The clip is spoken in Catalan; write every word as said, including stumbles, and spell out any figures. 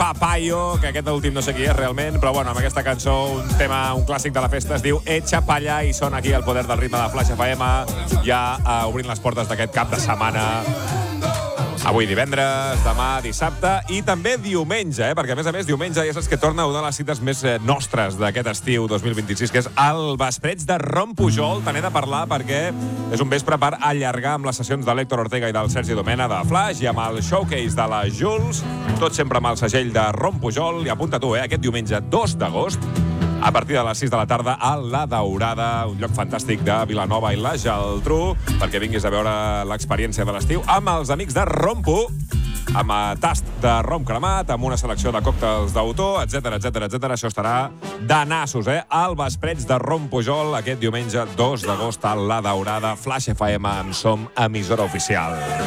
Papayo, que aquest últim no sé qui és realment, però bueno, amb aquesta cançó, un tema, un clàssic de la festa, es diu Echa Palla, i sona aquí el poder del ritme de Flash F M, ja uh, obrint les portes d'aquest cap de setmana. Avui divendres, demà dissabte i també diumenge, eh? Perquè a més a més diumenge ja saps que torna una de les cites més eh, nostres d'aquest estiu dos mil vint-i-sis, que és el Vespreig de Rom Pujol. Te n'he de parlar perquè és un vespre per allargar amb les sessions de l'Héctor Ortega i del Sergi Domena de Flash i amb el showcase de la Jules, tot sempre amb el segell de Rom Pujol. I apunta tu, eh? Aquest diumenge dos d'agost, a partir de les sis de la tarda, a La Daurada, un lloc fantàstic de Vilanova i la Geltrú, perquè vinguis a veure l'experiència de l'estiu amb els amics de Rompu, amb tast de rom cremat, amb una selecció de còctels d'autor, etcètera, etcètera, etcètera. Això estarà de nassos, eh? El Vespreig de Rom Pujol, aquest diumenge dos d'agost a La Daurada. Flash F M, en som emissora oficial.